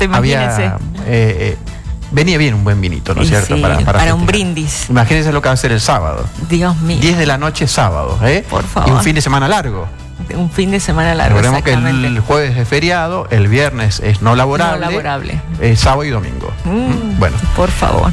imagínense. Venía bien un buen vinito, ¿no es cierto? Sí, para un brindis. Imagínense lo que va a ser el sábado. Dios mío. 10 de la noche sábado, Por favor. Y un fin de semana largo. Un fin de semana largo, recordemos que el jueves es feriado, el viernes es no laborable. Sábado y domingo. Bueno. Por favor.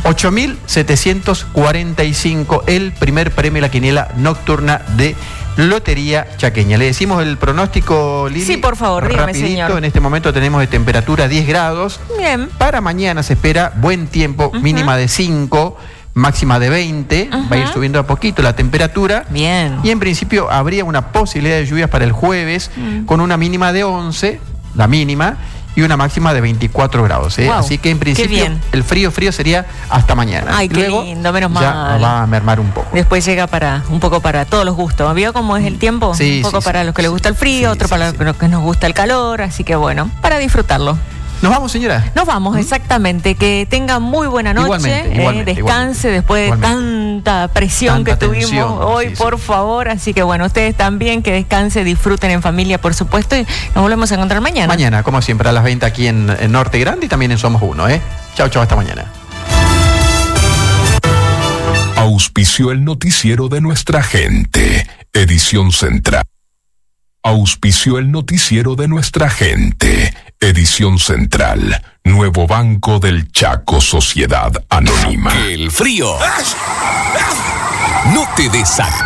8.745 el primer premio de la quiniela nocturna de Lotería Chaqueña. ¿Le decimos el pronóstico, Lili? Sí, por favor, dígame, señor. En este momento tenemos de temperatura 10 grados. Bien. Para mañana se espera buen tiempo, mínima de 5, máxima de 20. Va a ir subiendo a poquito la temperatura. Bien. Y en principio habría una posibilidad de lluvias para el jueves con una mínima de 11, la mínima, y una máxima de 24 grados. Wow, así que en principio el frío sería hasta mañana. Ay, qué luego, lindo, menos mal. Ya va a mermar un poco. Después llega un poco para todos los gustos. ¿Vio cómo es el tiempo? Sí, un poco para los que les gusta el frío, otro para los que nos gusta el calor. Así que bueno, para disfrutarlo. ¿Nos vamos, señora? Nos vamos, exactamente. Que tenga muy buena noche. Descanse después de tanta presión que tuvimos hoy, por favor. Así que bueno, ustedes también que descansen, disfruten en familia, por supuesto. Y nos volvemos a encontrar mañana. Mañana, como siempre, a las 20 aquí en Norte Grande y también en Somos Uno. Chau, hasta mañana. Auspició el noticiero de nuestra gente. Edición Central. Auspició el noticiero de nuestra gente. Edición Central. Nuevo Banco del Chaco, Sociedad Anónima. El frío no te desactiva.